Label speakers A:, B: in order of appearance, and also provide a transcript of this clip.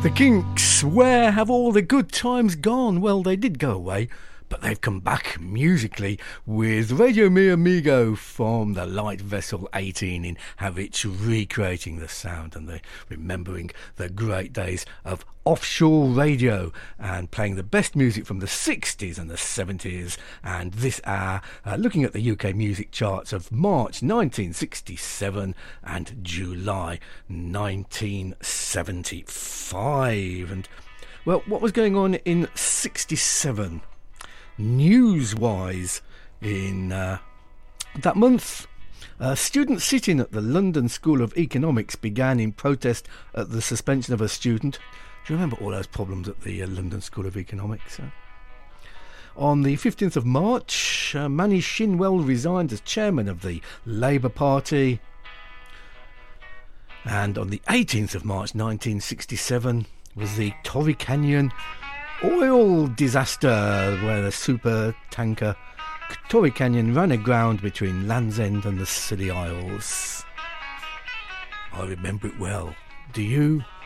A: The Kinks, where have all the good times gone? Well, they did go away, but they've come back musically with Radio Mi Amigo from the light vessel 18 in Harwich, recreating the sound and remembering the great days of offshore radio and playing the best music from the 60s and the 70s. And this hour, looking at the UK music charts of March 1967 and July 1975. And, well, what was going on in 67? News-wise, in that month, a student sitting at the London School of Economics began in protest at the suspension of a student. Do you remember all those problems at the London School of Economics? On the 15th of March, Manny Shinwell resigned as chairman of the Labour Party. And on the 18th of March 1967 was the Torrey Canyon oil disaster, where the super tanker Torrey Canyon ran aground between Land's End and the Scilly Isles. I remember it well. Do you?